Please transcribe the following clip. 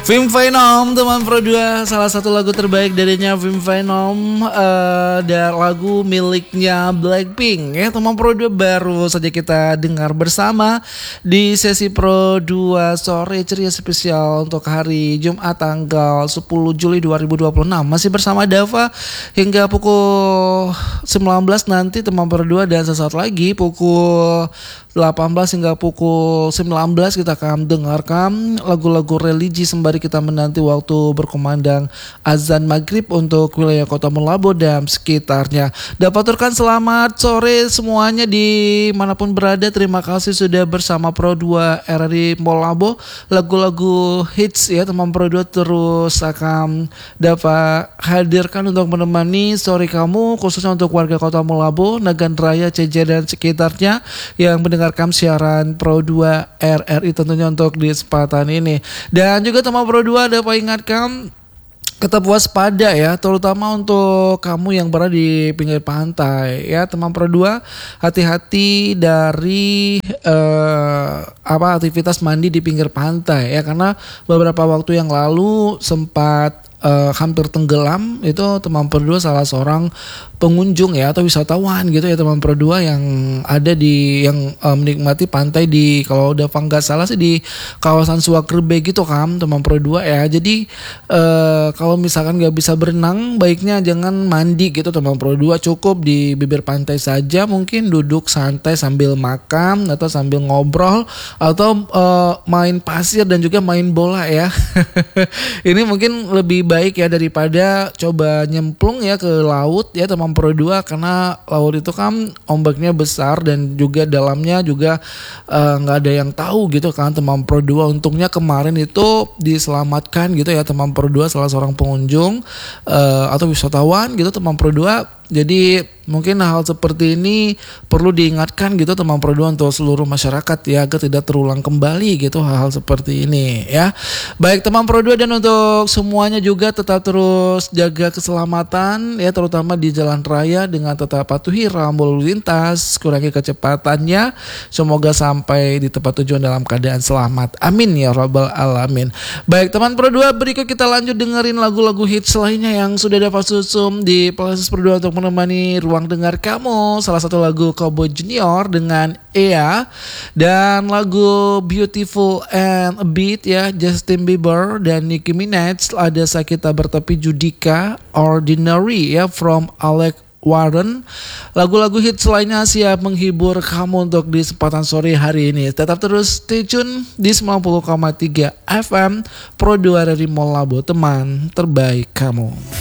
Vim Venom teman Pro 2, salah satu lagu terbaik darinya Vim Venom, dan lagu miliknya Blackpink ya teman Pro 2, baru saja kita dengar bersama di sesi Pro 2 sore ceria spesial untuk hari Jumat tanggal 10 Juli 2026. Masih bersama Dava hingga pukul 19 nanti teman Pro 2, dan sesaat lagi pukul 18 hingga pukul 19 kita akan dengarkan lagu-lagu religi sembari kita menanti waktu berkumandang azan maghrib untuk wilayah Kota Mollabo dan sekitarnya. Dapat aturkan selamat sore semuanya dimanapun berada. Terima kasih sudah bersama Pro 2 RRI Mollabo. Lagu-lagu hits ya teman Pro 2 terus akan dapat hadirkan untuk menemani sore kamu, khususnya untuk warga Kota Mollabo, Nagan Raya, CJ dan sekitarnya yang mendengarkan siaran Pro 2 RRI tentunya untuk di kesempatan ini. Dan juga teman Pro 2 dapat ingatkan tetap waspada ya, terutama untuk kamu yang berada di pinggir pantai ya teman Pro 2, hati-hati dari aktivitas mandi di pinggir pantai ya, karena beberapa waktu yang lalu sempat hampir tenggelam itu teman Pro 2 salah seorang pengunjung ya atau wisatawan gitu ya teman Pro 2 yang ada di yang menikmati pantai di, kalau udah nggak salah sih di kawasan Suakrebe gitu kan teman Pro 2 ya. Jadi kalau misalkan nggak bisa berenang, baiknya jangan mandi gitu teman Pro 2, cukup di bibir pantai saja, mungkin duduk santai sambil makan atau sambil ngobrol atau main pasir dan juga main bola ya. Ini mungkin lebih baik ya daripada coba nyemplung ya ke laut ya teman Pro 2, karena laut itu kan ombaknya besar dan juga dalamnya juga nggak ada yang tahu gitu kan teman Pro 2. Untungnya kemarin itu diselamatkan gitu ya teman Pro 2 salah seorang pengunjung atau wisatawan gitu teman Pro 2. Jadi mungkin hal seperti ini perlu diingatkan gitu teman Pro 2 untuk seluruh masyarakat ya, agar tidak terulang kembali gitu hal-hal seperti ini ya. Baik teman Pro 2, dan untuk semuanya juga tetap terus jaga keselamatan ya, terutama di jalan raya dengan tetap patuhi rambu lalu lintas, kurangi kecepatannya, semoga sampai di tempat tujuan dalam keadaan selamat. Amin ya rabbal alamin. Baik teman Pro 2, berikut kita lanjut dengerin lagu-lagu hits lainnya yang sudah dapat susum di playlist Pro 2 untuk menemani ruang dengar kamu. Salah satu lagu Cowboy Junior dengan Ea, dan lagu Beautiful and a Beat ya Justin Bieber dan Nicki Minaj, ada Sakit Tak Bertepi Judika, Ordinary ya from Alec Warren. Lagu-lagu hits lainnya siap menghibur kamu untuk di kesempatan sore hari ini. Tetap terus stay tune di 90,3 FM Pro 2 dari Mollabo, teman terbaik kamu.